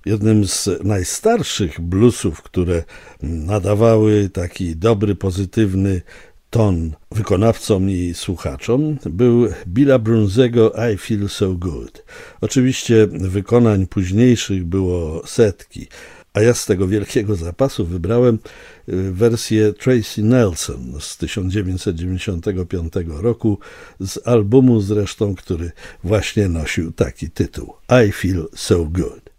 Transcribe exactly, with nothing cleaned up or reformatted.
Jednym z najstarszych bluesów, które nadawały taki dobry, pozytywny ton wykonawcom i słuchaczom, był Billa Brunzego I Feel So Good. Oczywiście wykonań późniejszych było setki, a ja z tego wielkiego zapasu wybrałem wersję Tracy Nelson z tysiąc dziewięćset dziewięćdziesiątego piątego roku, z albumu zresztą, który właśnie nosił taki tytuł I Feel So Good.